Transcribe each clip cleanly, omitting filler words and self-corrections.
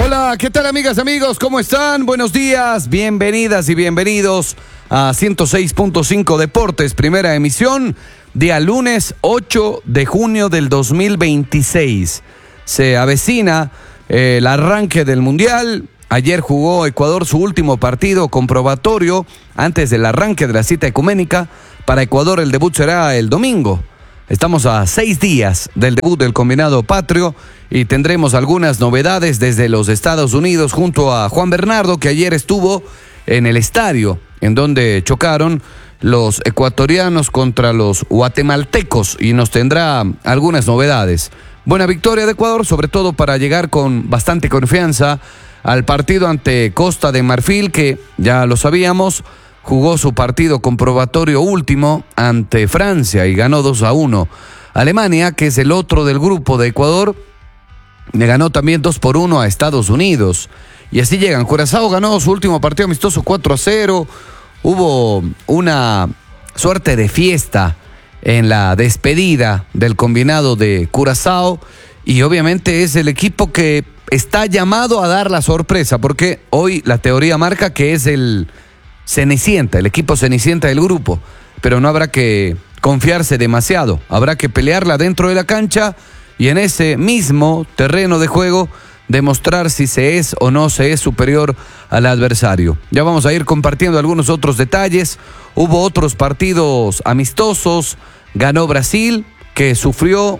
Hola, ¿qué tal amigas, amigos? ¿Cómo están? Buenos días, bienvenidas y bienvenidos a 106.5 Deportes, primera emisión, día lunes 8 de junio del 2026. Se avecina el arranque del Mundial. Ayer jugó Ecuador su último partido comprobatorio antes del arranque de la cita ecuménica. Para Ecuador el debut será el domingo. Estamos a 6 días del debut del combinado patrio y tendremos algunas novedades desde los Estados Unidos junto a Juan Bernardo, que ayer estuvo en el estadio en donde chocaron los ecuatorianos contra los guatemaltecos y nos tendrá algunas novedades. Buena victoria de Ecuador, sobre todo para llegar con bastante confianza al partido ante Costa de Marfil, que ya lo sabíamos, jugó su partido comprobatorio último ante Francia y ganó 2-1. Alemania, que es el otro del grupo de Ecuador, le ganó también 2-1 a Estados Unidos. Y así llegan. Curazao ganó su último partido amistoso 4-0. Hubo una suerte de fiesta en la despedida del combinado de Curazao. Y obviamente es el equipo que está llamado a dar la sorpresa, porque hoy la teoría marca que es el Cenicienta, el equipo Cenicienta del grupo, pero no habrá que confiarse demasiado, habrá que pelearla dentro de la cancha y en ese mismo terreno de juego demostrar si se es o no se es superior al adversario. Ya vamos a ir compartiendo algunos otros detalles. Hubo otros partidos amistosos. Ganó Brasil, que sufrió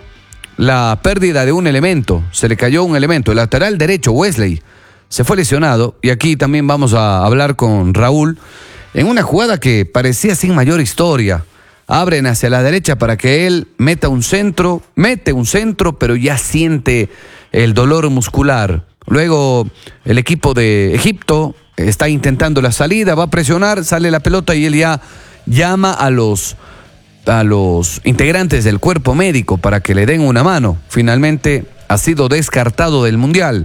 la pérdida de un elemento, se le cayó un elemento, el lateral derecho Wesley se fue lesionado, y aquí también vamos a hablar con Raúl en una jugada que parecía sin mayor historia. Abren hacia la derecha para que él mete un centro, pero ya siente el dolor muscular. Luego el equipo de Egipto está intentando la salida, va a presionar, sale la pelota y él ya llama a los integrantes del cuerpo médico para que le den una mano. Finalmente ha sido descartado del Mundial.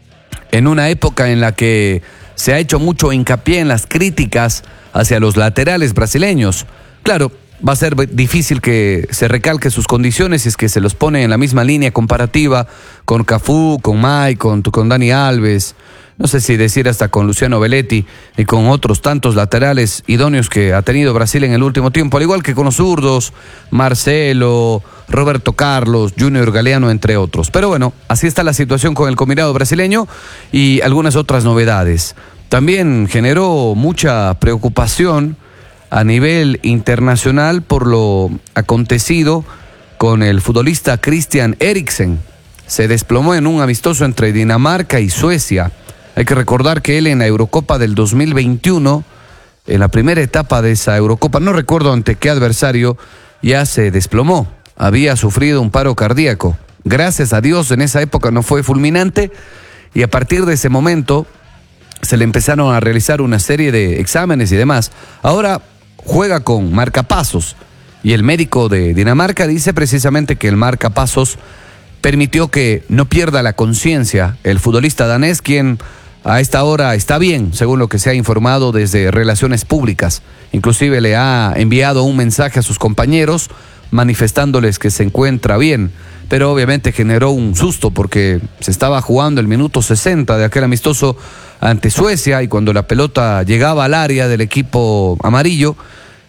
En una época en la que se ha hecho mucho hincapié en las críticas hacia los laterales brasileños. Claro, va a ser difícil que se recalque sus condiciones si es que se los pone en la misma línea comparativa con Cafú, con Mike, con Dani Alves, no sé si decir hasta con Luciano Belletti y con otros tantos laterales idóneos que ha tenido Brasil en el último tiempo, al igual que con los zurdos, Marcelo, Roberto Carlos, Junior Galeano, entre otros. Pero bueno, así está la situación con el combinado brasileño y algunas otras novedades. También generó mucha preocupación a nivel internacional por lo acontecido con el futbolista Christian Eriksen. Se desplomó en un amistoso entre Dinamarca y Suecia. Hay que recordar que él en la Eurocopa del 2021, en la primera etapa de esa Eurocopa, no recuerdo ante qué adversario, ya se desplomó. Había sufrido un paro cardíaco. Gracias a Dios en esa época no fue fulminante y a partir de ese momento se le empezaron a realizar una serie de exámenes y demás. Ahora juega con marcapasos y el médico de Dinamarca dice precisamente que el marcapasos permitió que no pierda la conciencia el futbolista danés, quien a esta hora está bien, según lo que se ha informado desde Relaciones Públicas. Inclusive le ha enviado un mensaje a sus compañeros manifestándoles que se encuentra bien, pero obviamente generó un susto porque se estaba jugando el minuto 60 de aquel amistoso ante Suecia y cuando la pelota llegaba al área del equipo amarillo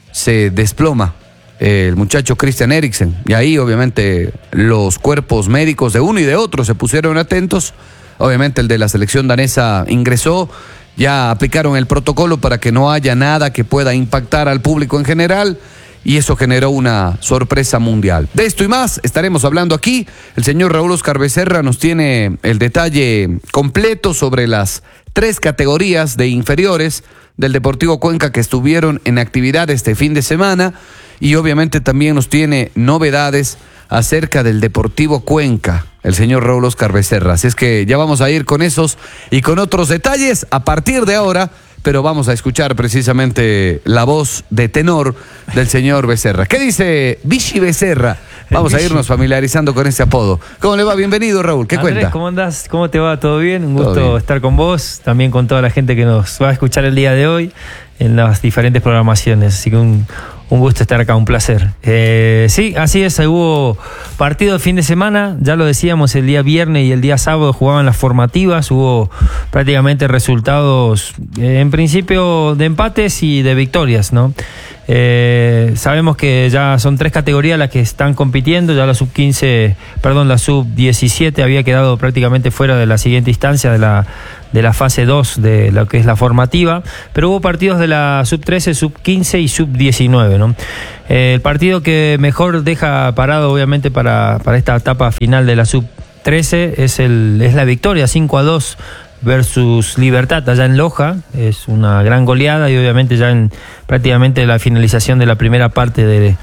se desploma el muchacho Christian Eriksen, y ahí obviamente los cuerpos médicos de uno y de otro se pusieron atentos. Obviamente el de la selección danesa ingresó, ya aplicaron el protocolo para que no haya nada que pueda impactar al público en general, y eso generó una sorpresa mundial. De esto y más estaremos hablando aquí. El señor Raúl Oscar Becerra nos tiene el detalle completo sobre las 3 categorías de inferiores del Deportivo Cuenca que estuvieron en actividad este fin de semana, y obviamente también nos tiene novedades acerca del Deportivo Cuenca, el señor Raúl Oscar Becerra. Así es que ya vamos a ir con esos y con otros detalles a partir de ahora, pero vamos a escuchar precisamente la voz de tenor del señor Becerra. ¿Qué dice Vichy Becerra? Vamos a irnos familiarizando con ese apodo. ¿Cómo le va? Bienvenido, Raúl. ¿Qué Andrés, cuenta? ¿cómo andás? ¿Cómo te va? ¿Todo bien? Un Todo gusto bien. estar con vos, también con toda la gente que nos va a escuchar el día de hoy en las diferentes programaciones. Así que un Un gusto estar acá, un placer. Sí, así es, hubo partido de fin de semana, ya lo decíamos, el día viernes y el día sábado jugaban las formativas, hubo prácticamente resultados, en principio, de empates y de victorias, ¿no? Sabemos que ya son 3 categorías las que están compitiendo, ya la la sub-17 había quedado prácticamente fuera de la siguiente instancia de la fase 2 de lo que es la formativa, pero hubo partidos de la sub-13, sub-15 y sub-19, ¿no? El partido que mejor deja parado obviamente para esta etapa final de la sub-13 es la victoria 5-2 versus Libertad allá en Loja. Es una gran goleada y obviamente ya en prácticamente la finalización de la primera parte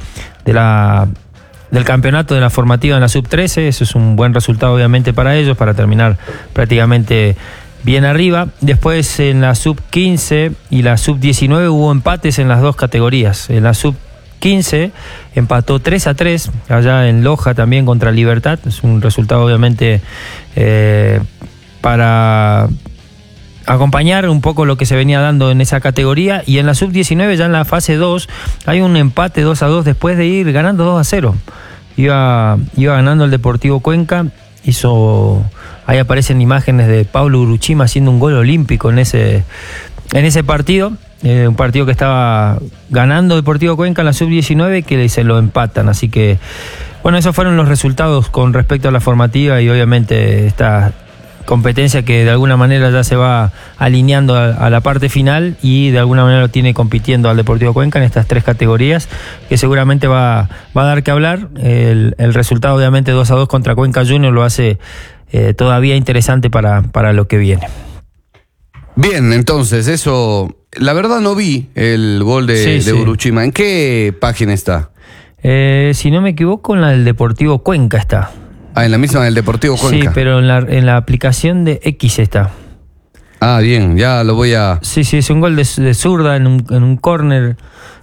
del campeonato de la formativa en la sub-13. Eso es un buen resultado obviamente para ellos, para terminar prácticamente bien arriba. Después en la sub-15 y la sub-19 hubo empates en las 2 categorías. En la sub-15 empató 3-3 allá en Loja también contra Libertad. Es un resultado obviamente para acompañar un poco lo que se venía dando en esa categoría. Y en la sub-19 ya en la fase 2 hay un empate 2-2 después de ir ganando 2-0. Iba ganando el Deportivo Cuenca. Ahí aparecen imágenes de Pablo Uruchima haciendo un gol olímpico en ese partido. Un partido que estaba ganando Deportivo Cuenca en la sub-19 que se lo empatan. Así que, bueno, esos fueron los resultados con respecto a la formativa y obviamente esta competencia que de alguna manera ya se va alineando a la parte final y de alguna manera lo tiene compitiendo al Deportivo Cuenca en estas 3 categorías que seguramente va a dar que hablar. El resultado obviamente 2-2 contra Cuenca Junior lo hace todavía interesante para lo que viene. Bien, entonces eso, la verdad no vi el gol de Uruchima. ¿En qué página está? Si no me equivoco, en la del Deportivo Cuenca está. Ah, en la misma del Deportivo Cuenca. Sí, pero en la aplicación de X está. Ah, bien, ya lo voy a... Sí, es un gol de zurda en un córner.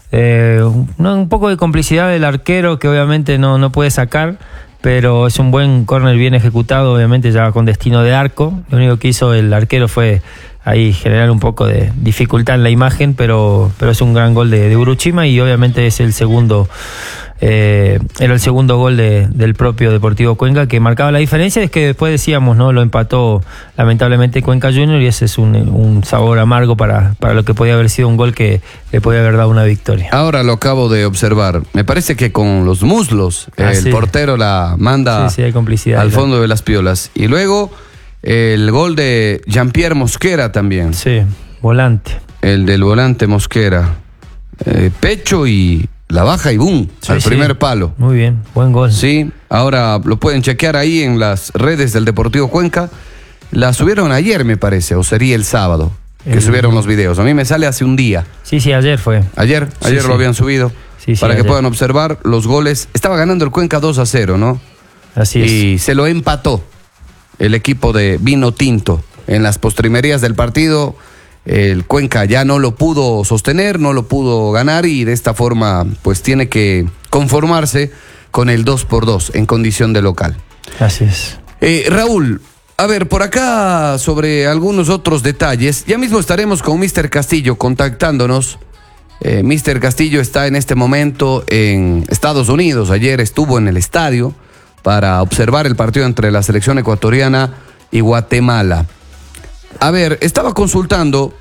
Un poco de complicidad del arquero que obviamente no puede sacar, pero es un buen córner bien ejecutado, obviamente ya con destino de arco. Lo único que hizo el arquero fue ahí generar un poco de dificultad en la imagen, pero es un gran gol de Uruchima y obviamente es el segundo... era el segundo gol del propio Deportivo Cuenca que marcaba la diferencia. Es que después decíamos, ¿no? Lo empató lamentablemente Cuenca Junior y ese es un sabor amargo para lo que podía haber sido un gol que le podía haber dado una victoria. Ahora lo acabo de observar. Me parece que con los muslos el portero la manda hay complicidad, al fondo de las piolas. Y luego el gol de Jean-Pierre Mosquera también. Sí, volante. El del volante Mosquera. Pecho y... la baja y boom, al primer palo. Muy bien, buen gol. Sí, ahora lo pueden chequear ahí en las redes del Deportivo Cuenca. La subieron ayer, me parece, o sería el sábado, que subieron los videos. A mí me sale hace un día. Sí, ayer fue. Ayer lo habían subido. Para que puedan observar los goles. Estaba ganando el Cuenca 2-0, ¿no? Así es. Y se lo empató el equipo de Vino Tinto. En las postrimerías del partido, el Cuenca ya no lo pudo sostener, no lo pudo ganar y de esta forma pues tiene que conformarse con el 2-2 en condición de local. Así es. Raúl, a ver, por acá sobre algunos otros detalles, ya mismo estaremos con Mr. Castillo contactándonos. Mr. Castillo está en este momento en Estados Unidos, ayer estuvo en el estadio para observar el partido entre la selección ecuatoriana y Guatemala. A ver, estaba consultando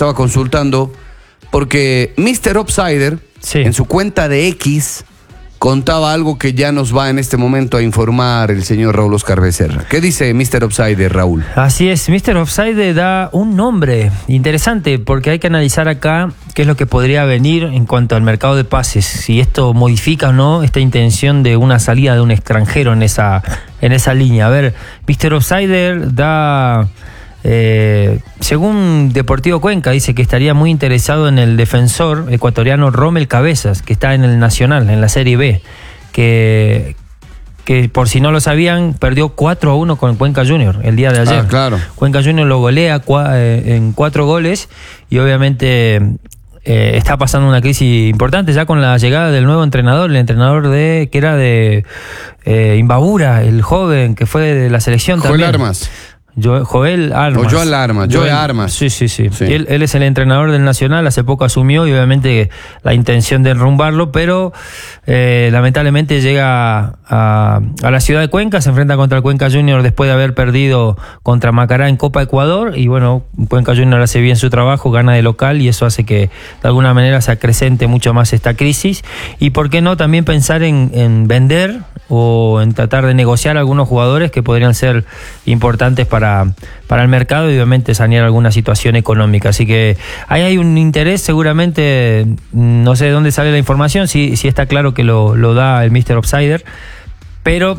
porque Mr. Upsider en su cuenta de X contaba algo que ya nos va en este momento a informar el señor Raúl Oscar Becerra. ¿Qué dice Mr. Upsider, Raúl? Así es, Mr. Upsider da un nombre interesante porque hay que analizar acá qué es lo que podría venir en cuanto al mercado de pases, si esto modifica o no esta intención de una salida de un extranjero en esa línea. A ver, Mr. Upsider da... según Deportivo Cuenca, dice que estaría muy interesado en el defensor ecuatoriano Rommel Cabezas, que está en el Nacional, en la Serie B, que por si no lo sabían, perdió 4-1 con Cuenca Junior el día de ayer. Claro. Cuenca Junior lo golea en 4 goles y obviamente está pasando una crisis importante ya con la llegada del nuevo entrenador, el entrenador que era de Imbabura, el joven que fue de la selección Joel también. Armas. Joel Armas. O Joel Armas. Joel Armas. Sí. Él es el entrenador del Nacional, hace poco asumió y obviamente la intención de enrumbarlo, pero lamentablemente llega a la ciudad de Cuenca, se enfrenta contra el Cuenca Junior después de haber perdido contra Macará en Copa Ecuador y bueno, Cuenca Junior hace bien su trabajo, gana de local y eso hace que de alguna manera se acrecente mucho más esta crisis y por qué no también pensar en vender o en tratar de negociar algunos jugadores que podrían ser importantes para el mercado y obviamente sanear alguna situación económica. Así que ahí hay un interés seguramente, no sé de dónde sale la información, si está claro que lo da el Mr. Upsider, pero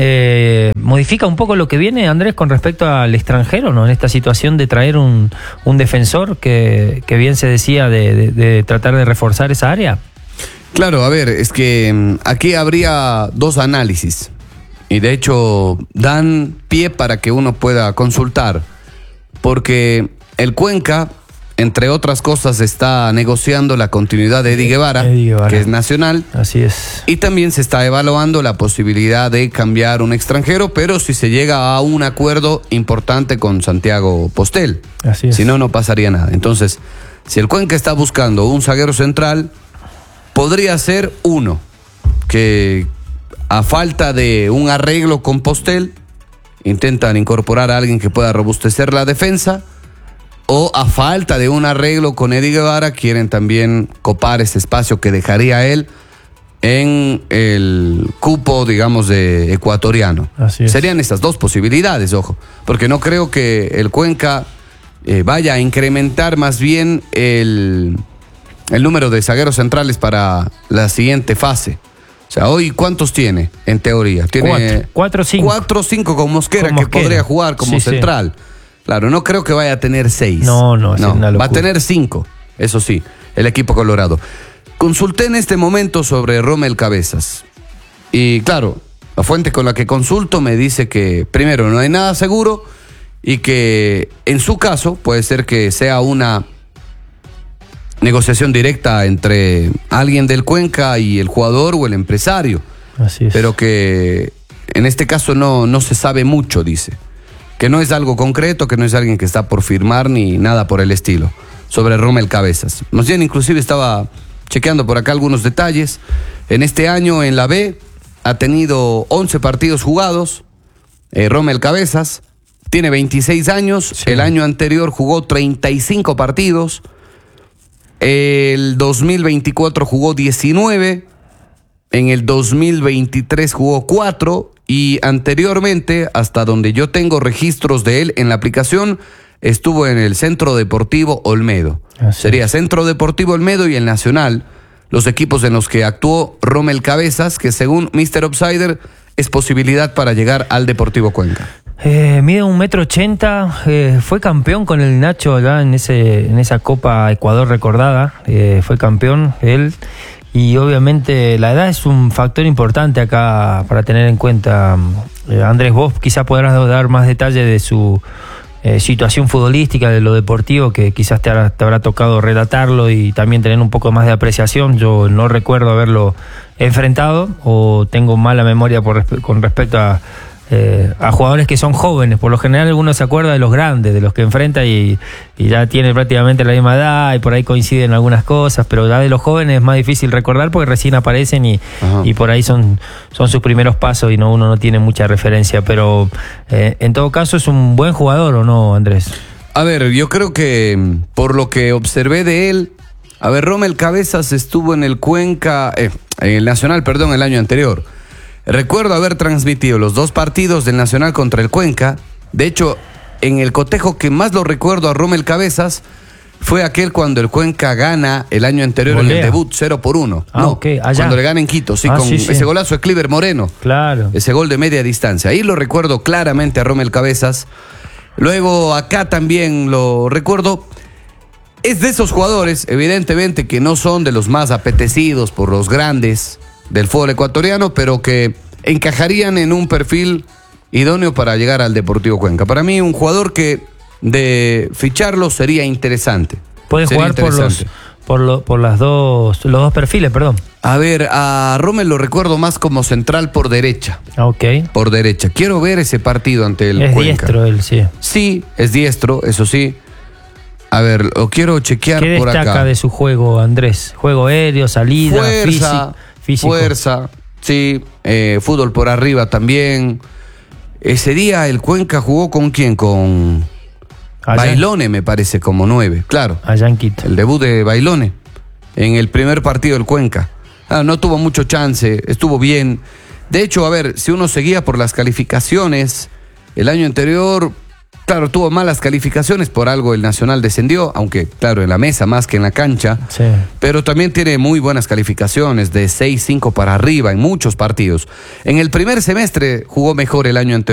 modifica un poco lo que viene, Andrés, con respecto al extranjero, ¿no? En esta situación de traer un defensor que bien se decía de tratar de reforzar esa área. Claro, a ver, es que aquí habría dos análisis y de hecho dan pie para que uno pueda consultar, porque el Cuenca, entre otras cosas, está negociando la continuidad de Eddie Guevara, que es nacional. Así es. Y también se está evaluando la posibilidad de cambiar un extranjero, pero si se llega a un acuerdo importante con Santiago Postel. Así es. Si no, no pasaría nada. Entonces, si el Cuenca está buscando un zaguero central, podría ser uno que a falta de un arreglo con Postel intentan incorporar a alguien que pueda robustecer la defensa, o a falta de un arreglo con Eddie Guevara quieren también copar ese espacio que dejaría él en el cupo, digamos, de ecuatoriano. Así es. Serían estas dos posibilidades, ojo, porque no creo que el Cuenca vaya a incrementar más bien el número de zagueros centrales para la siguiente fase. O sea, hoy, ¿cuántos tiene, en teoría? Tiene 4 o 5. 4 o 5 con Mosquera, con que Mosquera. podría jugar como central. Claro, no creo que vaya a tener 6. No, es una locura. Va a tener 5, eso sí, el equipo colorado. Consulté en este momento sobre Rommel Cabezas. Y claro, la fuente con la que consulto me dice que, primero, no hay nada seguro y que en su caso puede ser que sea una negociación directa entre alguien del Cuenca y el jugador o el empresario. Así es. Pero que en este caso no se sabe mucho, dice. Que no es algo concreto, que no es alguien que está por firmar ni nada por el estilo. Sobre Rommel Cabezas. Más bien, inclusive estaba chequeando por acá algunos detalles. En este año en la B ha tenido 11 partidos jugados. Rommel Cabezas tiene 26 años. Sí. El año anterior jugó 35 partidos. El 2024 jugó 19, en el 2023 jugó 4 y anteriormente, hasta donde yo tengo registros de él en la aplicación, estuvo en el Centro Deportivo Olmedo. Sería Centro Deportivo Olmedo y el Nacional, los equipos en los que actuó Rommel Cabezas, que según Mr. Upsider es posibilidad para llegar al Deportivo Cuenca. Mide 1,80 m, fue campeón con el Nacho allá en esa Copa Ecuador recordada, fue campeón él, y obviamente la edad es un factor importante acá para tener en cuenta. Andrés, vos quizás podrás dar más detalle de su situación futbolística, de lo deportivo, que quizás te habrá tocado relatarlo y también tener un poco más de apreciación. Yo no recuerdo haberlo enfrentado o tengo mala memoria con respecto a jugadores que son jóvenes. Por lo general uno se acuerda de los grandes, de los que enfrenta y ya tiene prácticamente la misma edad y por ahí coinciden algunas cosas, pero ya de los jóvenes es más difícil recordar porque recién aparecen y por ahí son sus primeros pasos y uno no tiene mucha referencia, pero en todo caso es un buen jugador, ¿o no, Andrés? A ver, yo creo que por lo que observé de él, a ver, Rommel Cabezas estuvo en el Cuenca, en el Nacional, perdón, el año anterior. Recuerdo haber transmitido los 2 partidos del Nacional contra el Cuenca. De hecho, en el cotejo que más lo recuerdo a Rommel Cabezas fue aquel cuando el Cuenca gana el año anterior en el debut 0-1. Okay, cuando le gana en Quito, sí, con ese golazo de Cliver Moreno. Claro. Ese gol de media distancia. Ahí lo recuerdo claramente a Rommel Cabezas. Luego acá también lo recuerdo. Es de esos jugadores, evidentemente, que no son de los más apetecidos por los grandes del fútbol ecuatoriano, pero que encajarían en un perfil idóneo para llegar al Deportivo Cuenca. Para mí, un jugador que de ficharlo sería interesante. Puede jugar por los dos perfiles, perdón. A ver, a Rommel lo recuerdo más como central por derecha. Ok. Por derecha. Quiero ver ese partido ante el Es Cuenca. diestro él, sí. Sí, es diestro, eso sí. A ver, lo quiero chequear ¿Qué por destaca acá. de su juego, Andrés? Juego aéreo, salida, físico. Fuerza, sí. Fútbol por arriba también. Ese día el Cuenca jugó ¿con quién? Con Bailone, me parece, como 9. Claro. Allá en Quito. El debut de Bailone en el primer partido del Cuenca. No tuvo mucho chance, estuvo bien. De hecho, a ver, si uno seguía por las calificaciones, el año anterior, claro, tuvo malas calificaciones, por algo el Nacional descendió, aunque, claro, en la mesa más que en la cancha. Sí. Pero también tiene muy buenas calificaciones, de 6-5 para arriba en muchos partidos. En el primer semestre jugó mejor el año anterior.